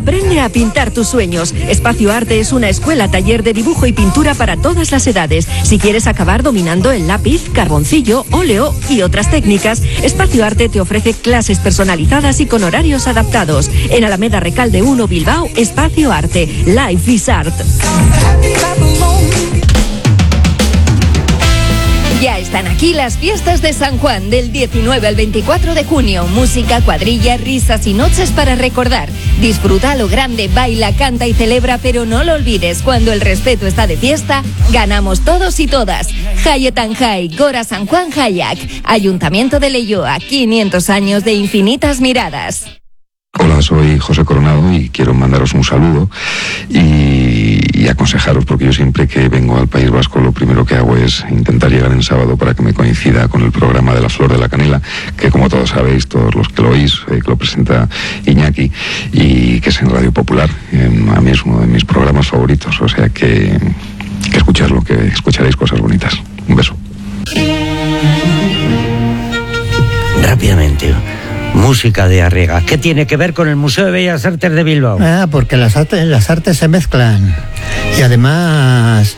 Aprende a pintar tus sueños. Espacio Arte es una escuela taller de dibujo y pintura para todas las edades. Si quieres acabar dominando el lápiz, carboncillo, óleo y otras técnicas, Espacio Arte te ofrece clases personalizadas y con horarios adaptados. En Alameda Recalde 1, Bilbao, Espacio Arte. Life is Art. Ya están aquí las fiestas de San Juan del 19 al 24 de junio. Música, cuadrilla, risas y noches para recordar. Disfruta a lo grande, baila, canta y celebra, pero no lo olvides, cuando el respeto está de fiesta, ganamos todos y todas. Hayetan Jai, Gora San Juan Hayak. Ayuntamiento de Leioa, 500 años de infinitas miradas. Hola, soy José Coronado y quiero mandaros un saludo y aconsejaros, porque yo siempre que vengo al País Vasco lo primero que hago es intentar llegar en sábado para que me coincida con el programa de la Flor de la Canela, que como todos sabéis, todos los que lo oís, que lo presenta Iñaki y que es en Radio Popular. A mí es uno de mis programas favoritos, o sea que escuchadlo, que escucharéis cosas bonitas. Un beso. Rápidamente, música de Arriaga. ¿Qué tiene que ver con el Museo de Bellas Artes de Bilbao? Porque las artes se mezclan. Y además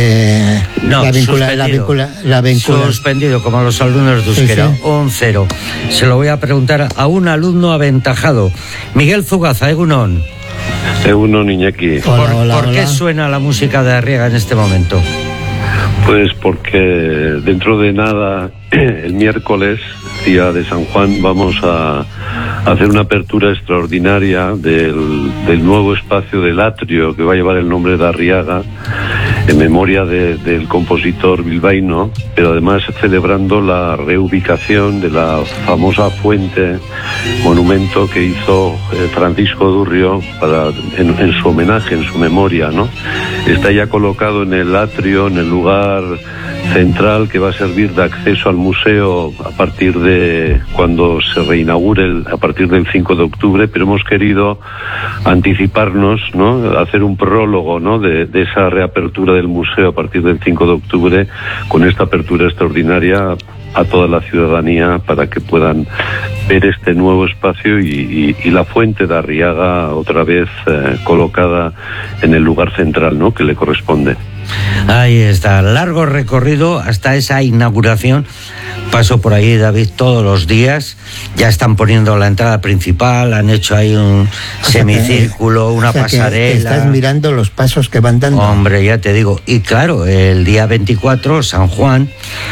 la vincula. Suspendido, como los alumnos de euskera. Sí, sí. Un 0. Se lo voy a preguntar a un alumno aventajado. Miguel Zugaza, Egunon. Egunon, Iñaki. ¿Por qué suena la música de Arriaga en este momento? Pues porque dentro de nada, el miércoles, día de San Juan, vamos a hacer una apertura extraordinaria del nuevo espacio del atrio que va a llevar el nombre de Arriaga, en memoria del compositor bilbaíno, pero además celebrando la reubicación de la famosa fuente, monumento que hizo Francisco Durrio en su homenaje, en su memoria, ¿no? Está ya colocado en el atrio, en el lugar central que va a servir de acceso al museo a partir de cuando se reinaugure a partir del 5 de octubre, pero hemos querido anticiparnos, ¿no? Hacer un prólogo, ¿no? de esa reapertura del museo a partir del 5 de octubre con esta apertura extraordinaria a toda la ciudadanía para que puedan ver este nuevo espacio y la fuente de Arriaga otra vez colocada en el lugar central, ¿no? que le corresponde. Ahí está, largo recorrido hasta esa inauguración. Paso por ahí, David, todos los días. Ya están poniendo la entrada principal, han hecho ahí un semicírculo, una pasarela. Estás mirando los pasos que van dando. Hombre, ya te digo. Y claro, el día 24, San Juan,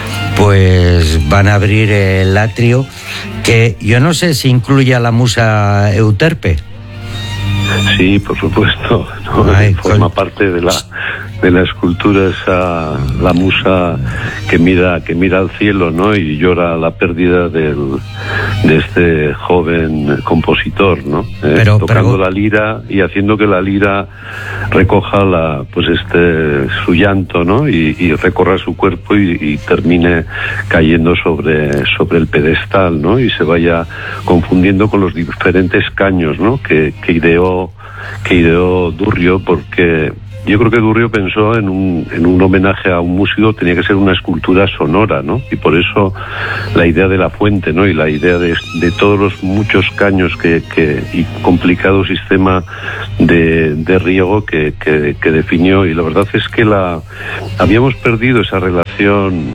pues van a abrir el atrio, que yo no sé si incluye a la musa Euterpe. Sí, por supuesto, ¿no? Forma parte de la escultura esa, la musa que mira al cielo, ¿no? Y llora la pérdida de este joven compositor, ¿no? Tocando la lira y haciendo que la lira recoja su llanto, ¿no? Y recorra su cuerpo y termine cayendo sobre el pedestal, ¿no? Y se vaya confundiendo con los diferentes caños, ¿no? que ideó Durrio, porque yo creo que Durrio pensó en un homenaje a un músico, tenía que ser una escultura sonora, ¿no? Y por eso la idea de la fuente, ¿no? Y la idea de todos los muchos caños y complicado sistema de riego que definió. Y la verdad es que habíamos perdido esa relación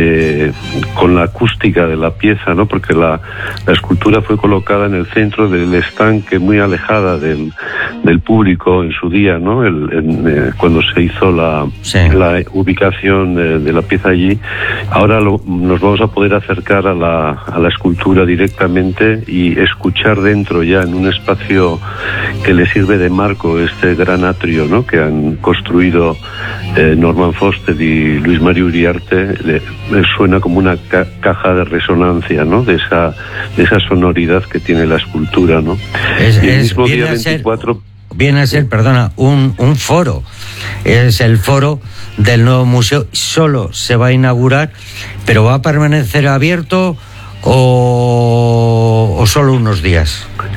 con la acústica de la pieza, ¿no? Porque la escultura fue colocada en el centro del estanque, muy alejada del público en su día, ¿no? Cuando se hizo la ubicación de la pieza allí. Ahora nos vamos a poder acercar a la escultura directamente y escuchar dentro, ya en un espacio que le sirve de marco, este gran atrio, ¿no? que han construido Norman Foster y Luis María Uriarte. Suena como una caja de resonancia, ¿no? de esa sonoridad que tiene la escultura, ¿no? Y el mismo día 24 viene a ser, un foro. Es el foro del nuevo museo. Solo se va a inaugurar, pero ¿va a permanecer abierto o solo unos días?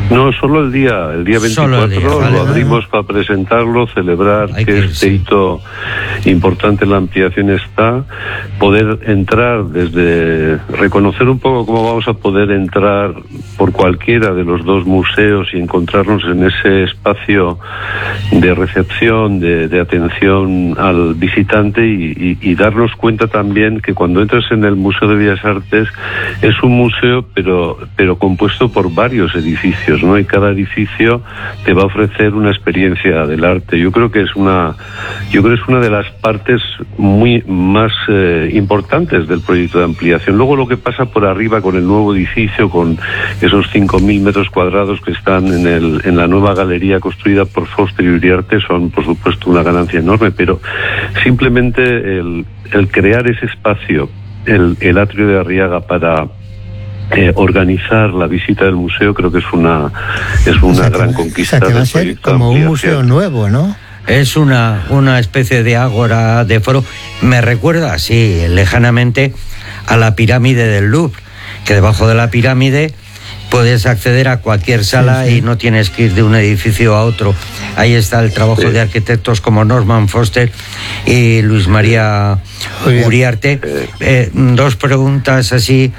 No, solo el día 24 lo abrimos para presentarlo, celebrar que este hito importante en la ampliación está, poder entrar reconocer un poco cómo vamos a poder entrar por cualquiera de los dos museos y encontrarnos en ese espacio de recepción, de atención al visitante y darnos cuenta también que cuando entras en el Museo de Bellas Artes es un museo pero compuesto por varios edificios, ¿no? Y cada edificio te va a ofrecer una experiencia del arte. Yo creo que es una de las partes muy más importantes del proyecto de ampliación. Luego lo que pasa por arriba con el nuevo edificio, con esos 5.000 metros cuadrados que están en la nueva galería construida por Foster y Uriarte, son por supuesto una ganancia enorme, pero simplemente el crear ese espacio, el atrio de Arriaga para organizar la visita del museo, creo que es una gran conquista. O sea, que va a ser como un museo nuevo, ¿no? Es una especie de ágora, de foro. Me recuerda, así, lejanamente, a la pirámide del Louvre, que debajo de la pirámide puedes acceder a cualquier sala y no tienes que ir de un edificio a otro. Ahí está el trabajo de arquitectos como Norman Foster y Luis María Uriarte. Dos preguntas así.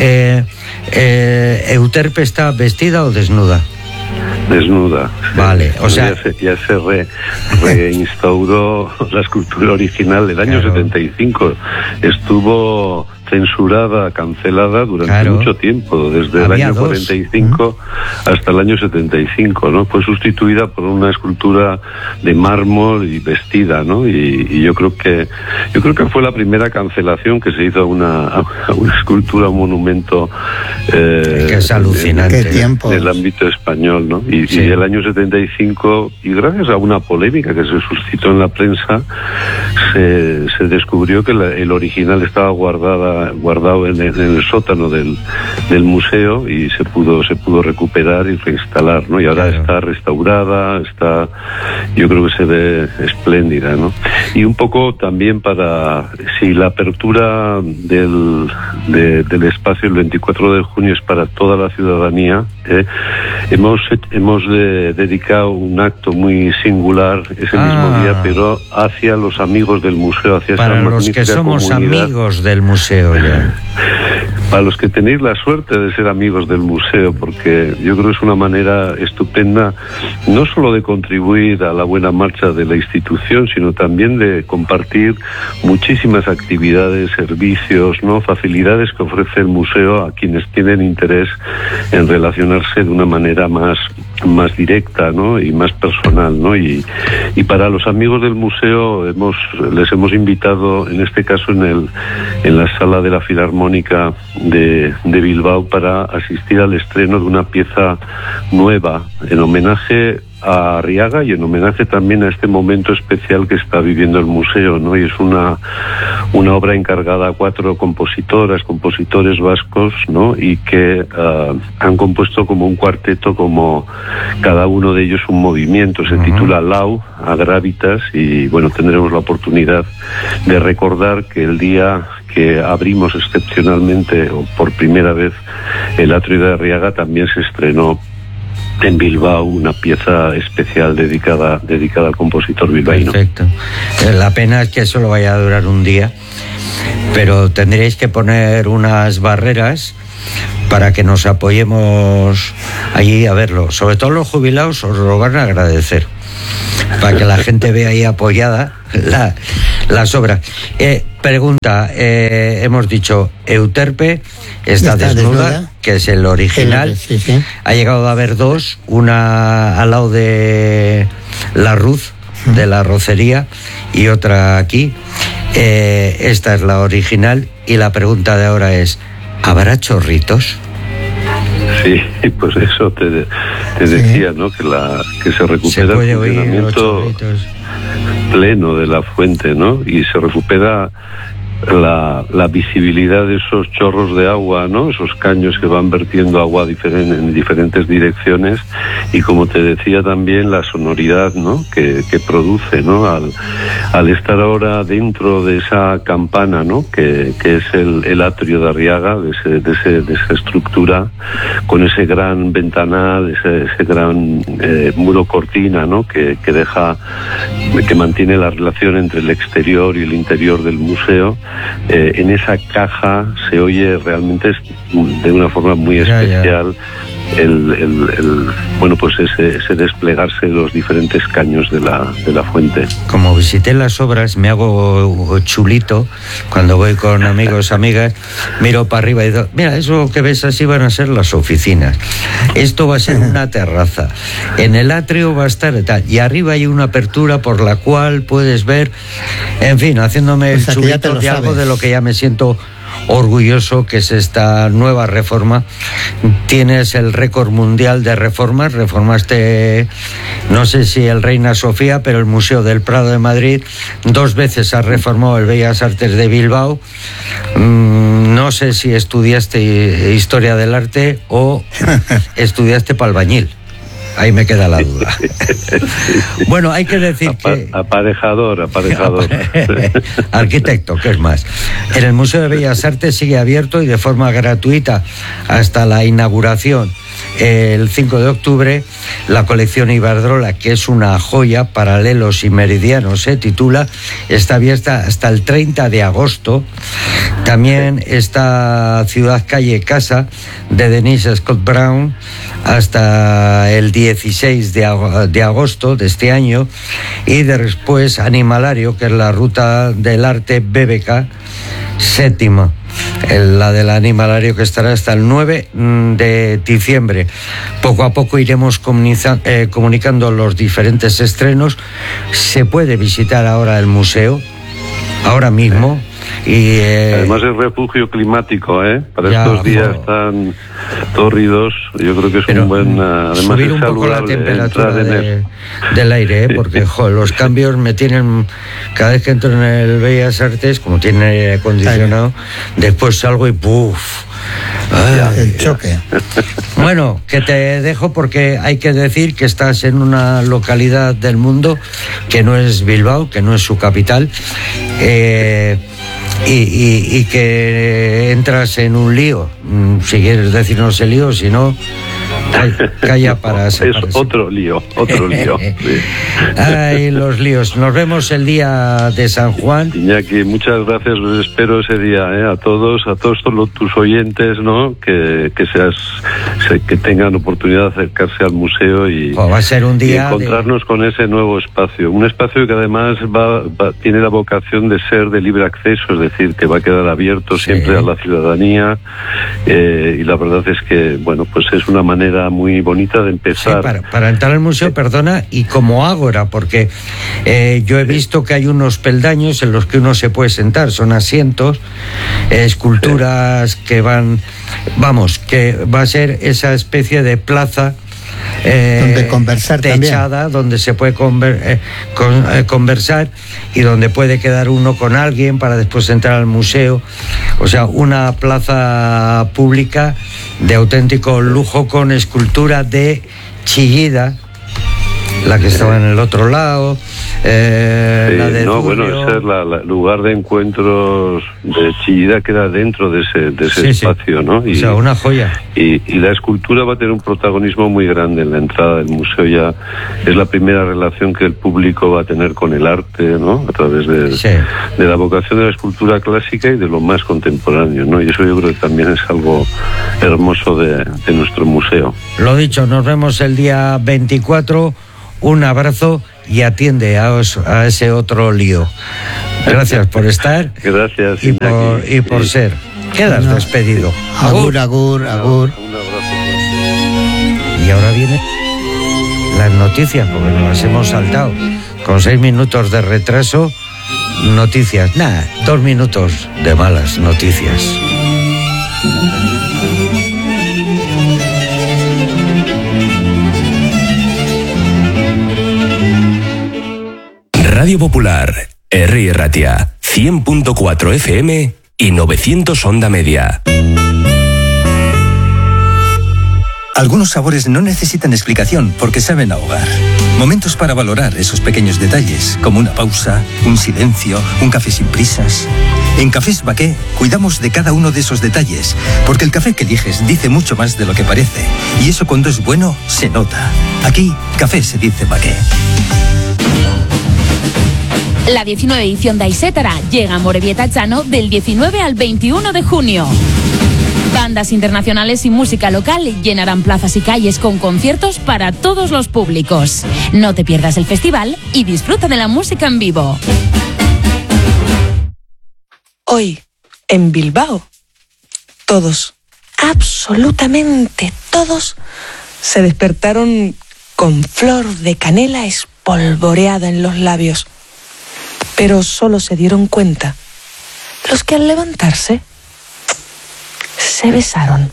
¿Euterpe está vestida o desnuda? Desnuda. Vale, o sea... Ya se reinstauró la escultura original del año 75. Estuvo censurada, cancelada durante mucho tiempo, desde el año 45 hasta el año 75, ¿no? Fue sustituida por una escultura de mármol y vestida, ¿no? Y yo creo que fue la primera cancelación que se hizo a una escultura, un monumento que es alucinante del ámbito español, ¿no? Y el año 75, y gracias a una polémica que se suscitó en la prensa, se descubrió que el original estaba guardado en el sótano del museo y se pudo recuperar y reinstalar, ¿no? Y ahora está restaurada, yo creo que se ve espléndida, ¿no? Y un poco también la apertura del espacio el 24 de junio es para toda la ciudadanía. Hemos dedicado un acto muy singular ese mismo día, pero hacia los amigos del museo, hacia para esa los que somos comunidad. Amigos del museo ya. Para los que tenéis la suerte de ser amigos del museo, porque yo creo que es una manera estupenda no solo de contribuir a la buena marcha de la institución, sino también de compartir muchísimas actividades, servicios, ¿no? Facilidades que ofrece el museo a quienes tienen interés en relacionarse de una manera más directa, ¿no? Y más personal, ¿no? Y para los amigos del museo les hemos invitado, en este caso en la sala de la Filarmónica de Bilbao, para asistir al estreno de una pieza nueva en homenaje a Arriaga y en homenaje también a este momento especial que está viviendo el museo, ¿no? Y es una obra encargada a 4 compositores vascos, ¿no? Y que han compuesto como un cuarteto, como cada uno de ellos un movimiento. Se titula Lau, Agravitas, y bueno, tendremos la oportunidad de recordar que el día que abrimos excepcionalmente o por primera vez el atrio de Arriaga también se estrenó en Bilbao una pieza especial dedicada al compositor bilbaíno. Perfecto. La pena es que solo vaya a durar un día, pero tendréis que poner unas barreras para que nos apoyemos allí a verlo. Sobre todo los jubilados os lo van a agradecer, para que la gente vea ahí apoyada las obras. Pregunta, hemos dicho Euterpe está desnuda, que es el original. Sí. Ha llegado a haber 2, una al lado de la Ruz, de la Rocería, y otra aquí. Esta es la original, y la pregunta de ahora es, ¿habrá chorritos? Sí, pues eso te decía, ¿no? Que se recupera el funcionamiento pleno de la fuente, ¿no? Y se recupera la visibilidad de esos chorros de agua, ¿no? Esos caños que van vertiendo agua en diferentes direcciones, y como te decía también la sonoridad, ¿no? que produce, ¿no? Al estar ahora dentro de esa campana, ¿no? que es el atrio de Arriaga, de esa estructura, con ese gran ventanal, ese gran muro cortina, ¿no? que mantiene la relación entre el exterior y el interior del museo. En esa caja se oye realmente de una forma muy especial ese desplegarse de los diferentes caños de la fuente. Como visité las obras, me hago chulito cuando voy con amigos, amigas, miro para arriba y digo, mira, eso que ves así van a ser las oficinas, esto va a ser una terraza, en el atrio va a estar tal, y arriba hay una apertura por la cual puedes ver, en fin, haciéndome el chulito de algo de lo que ya me siento orgulloso, que es esta nueva reforma. Tienes el récord mundial de reformas. Reformaste, no sé si el Reina Sofía, pero el Museo del Prado de Madrid. 2 veces has reformado el Bellas Artes de Bilbao. No sé si estudiaste Historia del Arte o estudiaste para albañil. Ahí me queda la duda. Bueno, hay que decir que... Aparejador. Arquitecto, ¿qué es más? En el Museo de Bellas Artes sigue abierto y de forma gratuita hasta la inauguración el 5 de octubre, la colección Iberdrola, que es una joya, Paralelos y Meridianos se titula, está abierta hasta el 30 de agosto. También está Ciudad, Calle, Casa, de Denise Scott Brown, hasta el 16 de agosto de este año, y después Animalario, que es la ruta del arte BBK séptima, la del Animalario, que estará hasta el 9 de diciembre. Poco a poco iremos comunicando los diferentes estrenos. Se puede visitar ahora el museo, ahora mismo. Y además es refugio climático, para estos días tan tórridos. Yo creo que es un buen, además subir un poco la temperatura del aire, porque los cambios me tienen, cada vez que entro en el Bellas Artes, como tiene aire acondicionado, después salgo y ¡puf! El choque. Bueno, que te dejo porque hay que decir que estás en una localidad del mundo que no es Bilbao, que no es su capital, y que entras en un lío. Si quieres decirnos el lío, si no, calla para es otro lío. Sí. Ay, los líos. Nos vemos el día de San Juan. Iñaki, muchas gracias. Los espero ese día, a todos tus oyentes, ¿no? Que tengan oportunidad de acercarse al museo y va a ser un día y encontrarnos con ese nuevo espacio. Un espacio que además tiene la vocación de ser de libre acceso, es decir, que va a quedar abierto siempre a la ciudadanía, y la verdad es que, bueno, pues es una manera muy bonita de empezar. Sí, para entrar al museo, perdona, y como ágora, porque yo he visto que hay unos peldaños en los que uno se puede sentar, son asientos, esculturas que que va a ser esa especie de plaza donde conversar techada, también, donde se puede conversar y donde puede quedar uno con alguien para después entrar al museo. O sea, una plaza pública de auténtico lujo, con escultura de Chillida, la que estaba en el otro lado, la de ese es el lugar de encuentros de Chillida, queda dentro de ese espacio, ¿no? O sea, una joya. Y la escultura va a tener un protagonismo muy grande en la entrada del museo. Ya es la primera relación que el público va a tener con el arte, ¿no? A través de la vocación de la escultura clásica y de lo más contemporáneo, ¿no? Y eso yo creo que también es algo hermoso de nuestro museo. Lo dicho, nos vemos el día 24. Un abrazo y atiende a ese otro lío. Gracias por estar. Gracias. Y por ser. Quedas despedido. Agur. Un abrazo. Y ahora vienen las noticias, porque nos las hemos saltado. Con 6 minutos de retraso, noticias. 2 minutos de malas noticias. Radio Popular, Herri Ratia, 100.4 FM y 900 onda media. Algunos sabores no necesitan explicación porque saben a hogar. Momentos para valorar esos pequeños detalles, como una pausa, un silencio, un café sin prisas. En Cafés Baqué cuidamos de cada uno de esos detalles, porque el café que eliges dice mucho más de lo que parece. Y eso cuando es bueno, se nota. Aquí, café se dice Baqué. La 19 edición de Aisétara llega a Amorebieta Llano del 19 al 21 de junio. Bandas internacionales y música local llenarán plazas y calles con conciertos para todos los públicos. No te pierdas el festival y disfruta de la música en vivo. Hoy, en Bilbao, todos, absolutamente todos, se despertaron con flor de canela espolvoreada en los labios. Pero solo se dieron cuenta los que al levantarse se besaron.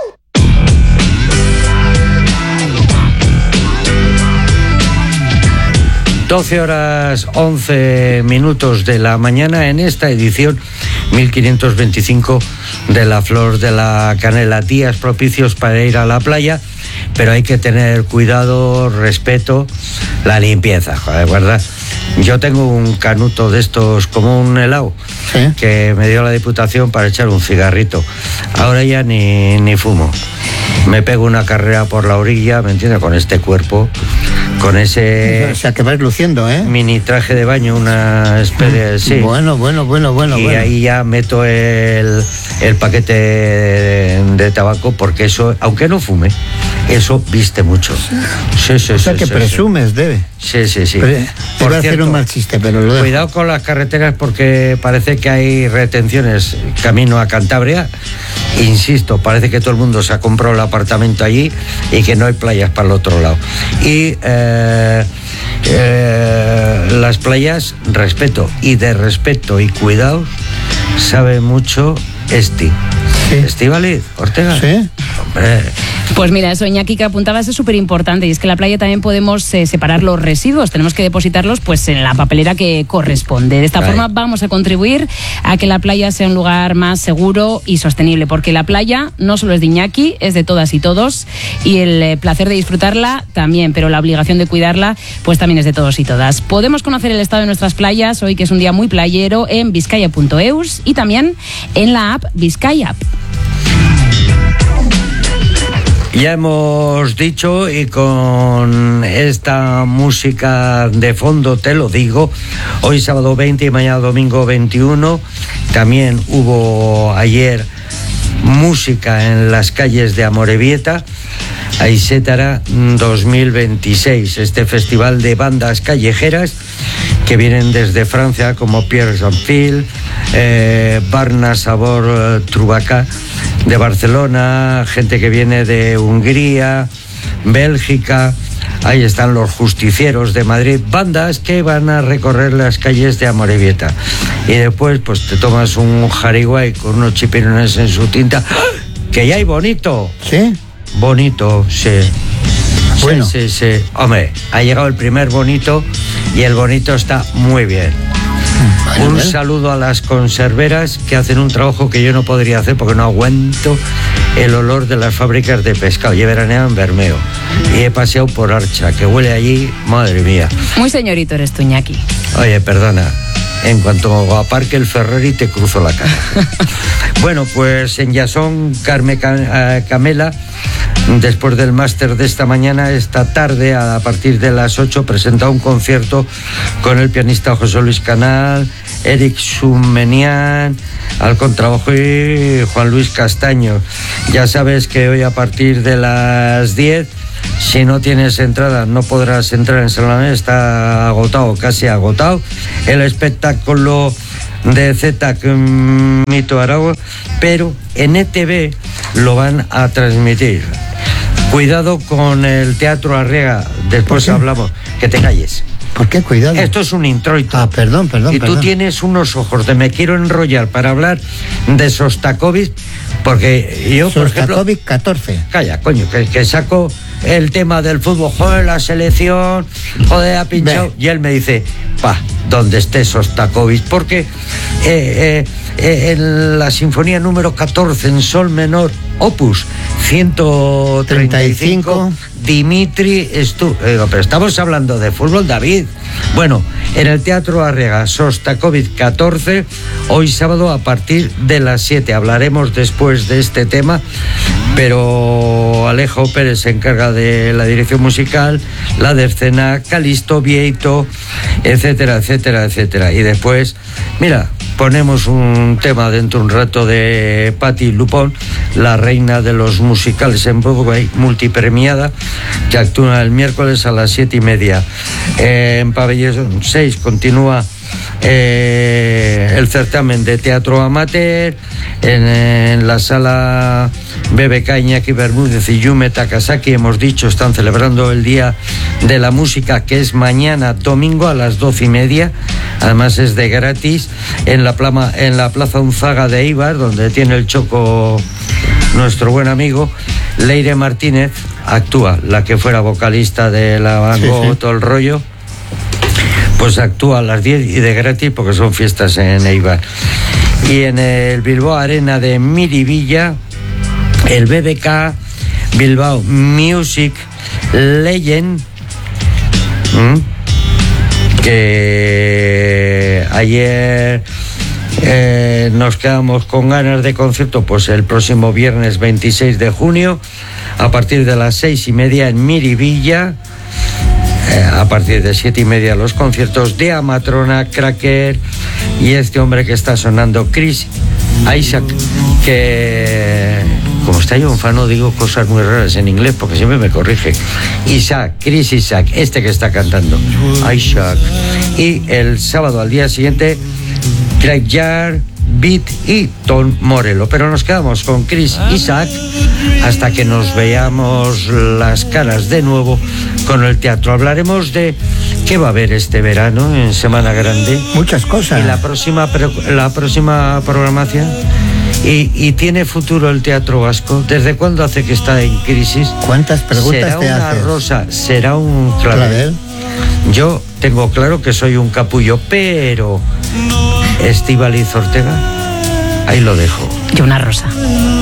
(12:11 de la mañana) en esta edición 1525 de La Flor de la Canela. Días propicios para ir a la playa, pero hay que tener cuidado, respeto, la limpieza, joder, ¿verdad? Yo tengo un canuto de estos como un helado, ¿sí?, que me dio la Diputación para echar un cigarrito. Ahora ya ni fumo. Me pego una carrera por la orilla, ¿me entiendes? Con este cuerpo, con ese... O sea, que vas luciendo, ¿eh? Mini traje de baño, una especie... Sí. Bueno. Y ahí ya meto el paquete de tabaco, porque eso, aunque no fume, eso viste mucho. Sí. O sea, que presumes, debe. Sí. Por cierto, hacer un mal chiste, pero lo dejo. Cuidado con las carreteras, porque parece que hay retenciones camino a Cantabria. Insisto, parece que todo el mundo se ha comprado el apartamento allí y que no hay playas para el otro lado. Y las playas, respeto, y de respeto y cuidados sabe mucho sí. Estíbaliz Ortega. Sí. Hombre. Pues mira, eso, Iñaki, que apuntabas, es súper importante, y es que en la playa también podemos separar los residuos, tenemos que depositarlos pues en la papelera que corresponde. De esta forma vamos a contribuir a que la playa sea un lugar más seguro y sostenible, porque la playa no solo es de Iñaki, es de todas y todos, y el placer de disfrutarla también, pero la obligación de cuidarla pues también es de todos y todas. Podemos conocer el estado de nuestras playas hoy, que es un día muy playero, en vizcaya.eus y también en la app Vizcaya App. Ya hemos dicho, y con esta música de fondo te lo digo, hoy sábado 20 y mañana domingo 21, también hubo ayer música en las calles de Amorebieta, Aisétara 2026, este festival de bandas callejeras que vienen desde Francia, como Pierre Sanfil, Barna Sabor Trubaca de Barcelona, gente que viene de Hungría, Bélgica. Ahí están los Justicieros de Madrid, bandas que van a recorrer las calles de Amorebieta. Y después pues te tomas un jariguay con unos chipirones en su tinta. ¡Que ya hay bonito! ¿Sí? Bonito, sí. Bueno. Sí. Hombre, ha llegado el primer bonito y el bonito está muy bien. Un saludo a las conserveras, que hacen un trabajo que yo no podría hacer porque no aguanto el olor de las fábricas de pescado. Yo he veraneado en Bermeo y he paseado por Archa, que huele allí, madre mía. Muy señorito eres tú, Iñaki. Oye, perdona, en cuanto aparque el Ferrari te cruzo la cara. Bueno, pues en Jasón, Camela, después del máster de esta mañana, esta tarde, a partir de las 8, presenta un concierto con el pianista José Luis Canal, Eric Sumenian al contrabajo y Juan Luis Castaño. Ya sabes que hoy a partir de las 10, si no tienes entrada, no podrás entrar en Salamé, está agotado, casi agotado. El espectáculo de ZTAC Mito Aragua, pero en ETV lo van a transmitir. Cuidado con el Teatro Arriaga, después hablamos. Que te calles. ¿Por qué? Cuidado. Esto es un introito. Ah, perdón. Y tú tienes unos ojos de me quiero enrollar para hablar de Sostakovich, porque yo, por ejemplo... Sostakovich 14. Calla, coño, que saco el tema del fútbol, joder, la selección, joder, ha pinchado. Y él me dice, donde esté Sostakovich, porque en la sinfonía número 14 en sol menor, opus 135, Dimitri pero estamos hablando de fútbol, David. Bueno, en el Teatro Arriaga, Sostakovich 14, hoy sábado a partir de las 7. Hablaremos después de este tema, pero Alejo Pérez se encarga de la dirección musical, la de escena, Calisto Vieito, etcétera, etcétera, etcétera. Y después, mira, ponemos un tema dentro de un rato de Patti Lupone, la reina de los musicales en Broadway, multipremiada, que actúa el miércoles a las 7:30. En Pabellón 6 continúa el certamen de teatro amateur. En la sala BBK, Iñaki Bermúdez y Yume Takasaki, hemos dicho, están celebrando el Día de la Música, que es mañana domingo a las 12:30. Además es de gratis en la Plaza Unzaga de Eibar, donde tiene el choco nuestro buen amigo Leire Martínez. Actúa, la que fuera vocalista de la Van Gogh, todo el rollo, pues actúa a las 10 y de gratis porque son fiestas en Eibar. Y en el Bilbao Arena de Miribilla, el BBK Bilbao Music Legend, que ayer nos quedamos con ganas de concierto, pues el próximo viernes 26 de junio a partir de las 6:30 en Miribilla. A partir de 7:30 los conciertos de Amatrona, Cracker y este hombre que está sonando, Chris Isaac, que como está yo un fano digo cosas muy raras en inglés porque siempre me corrige. Chris Isaac, este que está cantando, Isaac. Y el sábado al día siguiente, Craig Yard, Beat y Tom Morello. Pero nos quedamos con Chris Isaac hasta que nos veamos las caras de nuevo con el teatro. Hablaremos de qué va a haber este verano en Semana Grande. Muchas cosas. Y la próxima programación. ¿Y tiene futuro el teatro vasco? ¿Desde cuándo hace que está en crisis? ¿Cuántas preguntas te haces? ¿Será una rosa? ¿Será un clavel? Yo tengo claro que soy un capullo, pero Estíbaliz Ortega, ahí lo dejo. Yo una rosa.